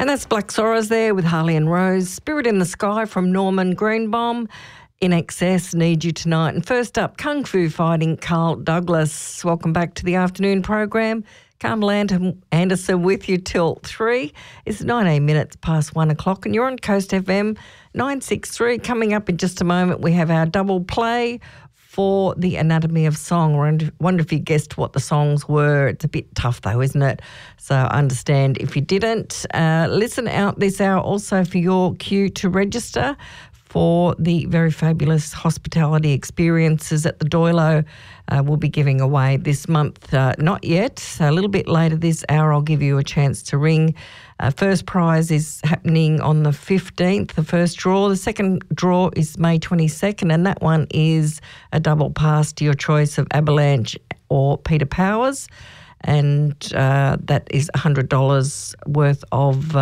And that's Black Sorrows there with Harley and Rose. Spirit in the Sky from Norman Greenbaum. In Excess, Need You Tonight. And first up, Kung Fu Fighting, Carl Douglas. Welcome back to the afternoon program. Carmel Anderson with you till 3. It's 19 minutes past 1 o'clock and you're on Coast FM 963. Coming up in just a moment, we have our double play for The Anatomy of Song. I wonder if you guessed what the songs were. It's a bit tough though, isn't it? So I understand if you didn't. Listen out this hour also for your cue to register for the very fabulous hospitality experiences at the Doilo. We'll be giving away this month. Not yet. So a little bit later this hour, I'll give you a chance to ring. First prize is happening on the 15th, the first draw. The second draw is May 22nd, and that one is a double pass to your choice of Avalanche or Peter Powers. And that is $100 worth of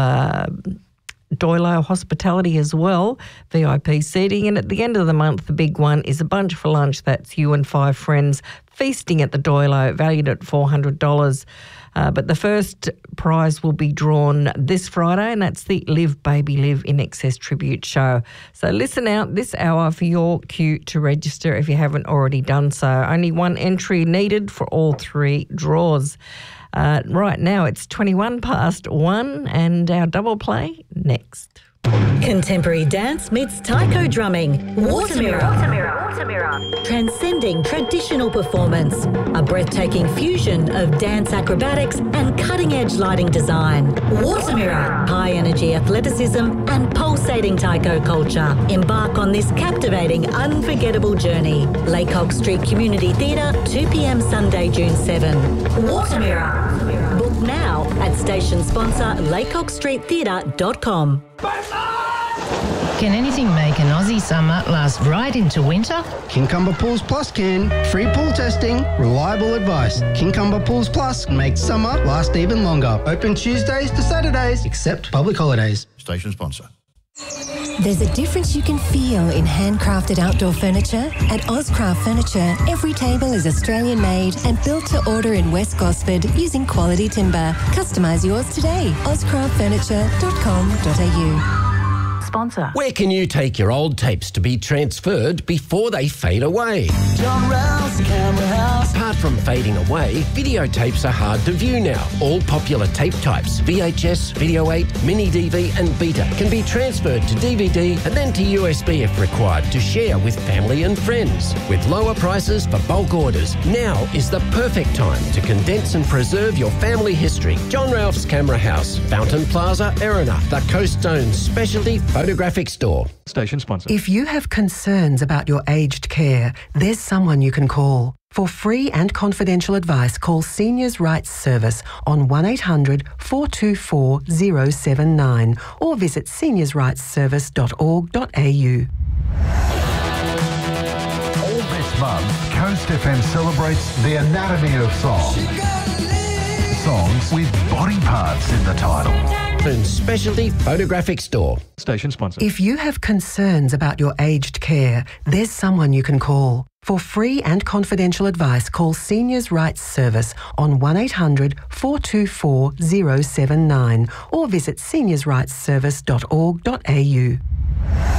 Doilo hospitality as well, VIP seating. And at the end of the month, the big one is a bunch for lunch. That's you and 5 friends feasting at the Doilo, valued at $400. But the first prize will be drawn this Friday, and that's the Live Baby Live In Excess tribute show. So listen out this hour for your cue to register if you haven't already done so. Only one entry needed for all 3 draws. Right now it's 21 past 1 and our double play next. Contemporary dance meets taiko drumming. Water Mirror. Transcending traditional performance. A breathtaking fusion of dance acrobatics and cutting-edge lighting design. Water Mirror. High-energy athleticism and pulsating taiko culture. Embark on this captivating, unforgettable journey. Laycock Street Community Theatre, 2 p.m. Sunday, June 7. Water Mirror. Book now at station sponsor laycockstreettheatre.com. Can anything make an Aussie summer last right into winter? Kincumber Pools Plus can. Free pool testing, reliable advice. Kincumber Pools Plus makes summer last even longer. Open Tuesdays to Saturdays, except public holidays. Station sponsor. There's a difference you can feel in handcrafted outdoor furniture. At Ozcraft Furniture, every table is Australian-made and built to order in West Gosford using quality timber. Customise yours today. ozcraftfurniture.com.au. Sponsor. Where can you take your old tapes to be transferred before they fade away? John Ralph's Camera House. Apart from fading away, videotapes are hard to view now. All popular tape types, VHS, Video 8, Mini DV and Beta, can be transferred to DVD and then to USB if required to share with family and friends. With lower prices for bulk orders, now is the perfect time to condense and preserve your family history. John Ralph's Camera House, Fountain Plaza, Erina, the Coast Zone's specialty photographic store. Station sponsor. If you have concerns about your aged care, there's someone you can call. For free and confidential advice, call Seniors Rights Service on 1800 424 079 or visit seniorsrightsservice.org.au. All this month, Coast FM celebrates the anatomy of song. Songs with body parts in the title. Specialty photographic store. Station sponsor. If you have concerns about your aged care, there's someone you can call. For free and confidential advice, call Seniors Rights Service on 1800 424 079 or visit seniorsrightsservice.org.au.